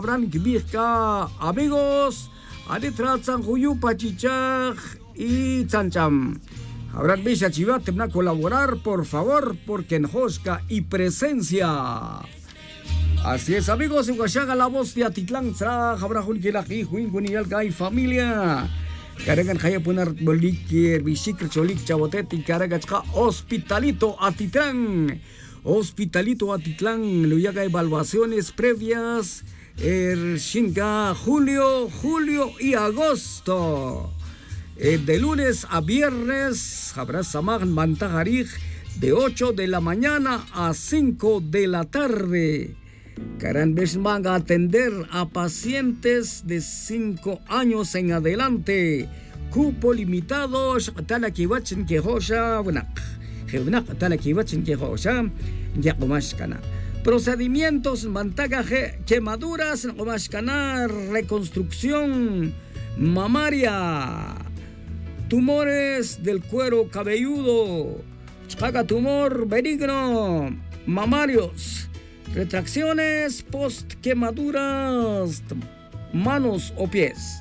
Abraham Kibirka, amigos, Aletrat San Juyu Pachichaj y Chancham. Abraham Bisha Chivat temna colaborar, por favor, porque en Josca y presencia. Así es, amigos, en Huachaga, la voz de Atitlán, Tzra, Jabrajun Kilaki, Juin, Kuniyalka y familia. Karangan Jaya Punar Bolikir, Bishikr Cholik Chaboteti, Karagachka, Hospitalito Atitlán. Hospitalito Atitlán, Luyaga evaluaciones previas, Shinga, julio y agosto. De lunes a viernes, habrá Samag Mantajarij, de 8 de la mañana a 5 de la tarde. Caranbesh van a atender a pacientes de 5 años en adelante. Cupo limitado, Talakibachin Kehosha, Talakibachin Kehosha, Yakomashkana. Procedimientos, mantaga, quemaduras, Omashkana, reconstrucción mamaria, tumores del cuero cabelludo, tumor benigno, mamarios, retracciones post quemaduras, manos o pies,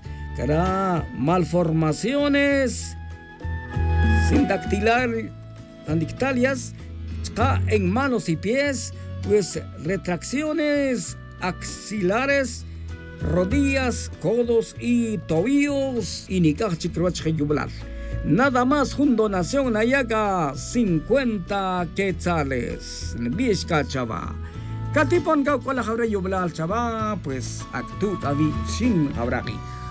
malformaciones sindactilias en manos y pies, pues retracciones axilares, rodillas, codos y tobillos y nikah chikruach yubular. Nada más junto Nación Nayaga, 50 quetzales. Bishka chava. Katipon kau kola habre yubular chava, pues actú kavi sin habraki.